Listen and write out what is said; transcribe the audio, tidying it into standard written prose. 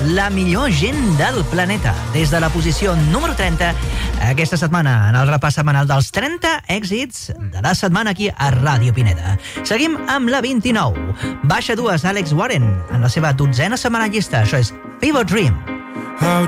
la millor gent del planeta. Des de la posició número 30, aquesta setmana, en el repàs setmanal dels 30 èxits de la setmana aquí a Ràdio Pineda. Seguim amb la 29. Baixa dues, Alex Warren, en la seva 12a setmana llista. Això és Fever Dream.